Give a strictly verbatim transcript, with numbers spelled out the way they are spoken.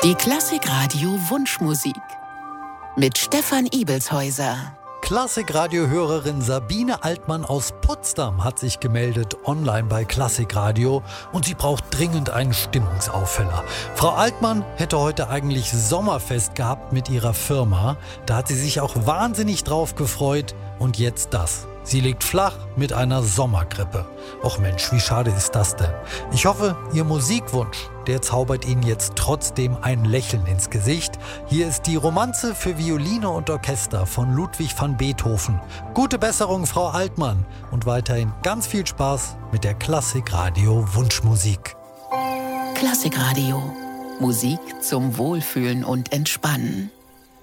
Die Klassikradio Wunschmusik mit Stefan Ibelshäuser. Klassikradio-Hörerin Sabine Altmann aus Potsdam hat sich gemeldet online bei Klassikradio und sie braucht dringend einen Stimmungsaufheller. Frau Altmann hätte heute eigentlich Sommerfest gehabt mit ihrer Firma. Da hat sie sich auch wahnsinnig drauf gefreut und jetzt das. Sie liegt flach mit einer Sommergrippe. Och Mensch, wie schade ist das denn? Ich hoffe, Ihr Musikwunsch, der zaubert Ihnen jetzt trotzdem ein Lächeln ins Gesicht. Hier ist die Romanze für Violine und Orchester von Ludwig van Beethoven. Gute Besserung, Frau Altmann, und weiterhin ganz viel Spaß mit der Klassikradio Wunschmusik. Klassikradio. Musik zum Wohlfühlen und Entspannen.